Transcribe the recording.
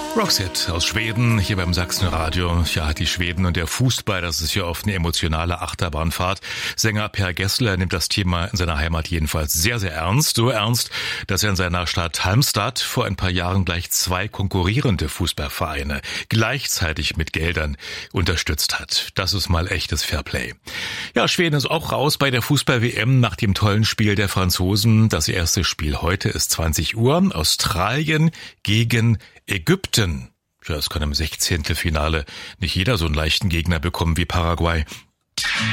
Roxette aus Schweden, hier beim Sachsenradio. Ja, die Schweden und der Fußball, das ist ja oft eine emotionale Achterbahnfahrt. Sänger Per Gessle nimmt das Thema in seiner Heimat jedenfalls sehr, sehr ernst. So ernst, dass er in seiner Stadt Halmstad vor ein paar Jahren gleich 2 konkurrierende Fußballvereine gleichzeitig mit Geldern unterstützt hat. Das ist mal echtes Fairplay. Ja, Schweden ist auch raus bei der Fußball-WM nach dem tollen Spiel der Franzosen. Das erste Spiel heute ist 20 Uhr. Australien gegen Ägypten. Ja, es kann im 16. Finale nicht jeder so einen leichten Gegner bekommen wie Paraguay.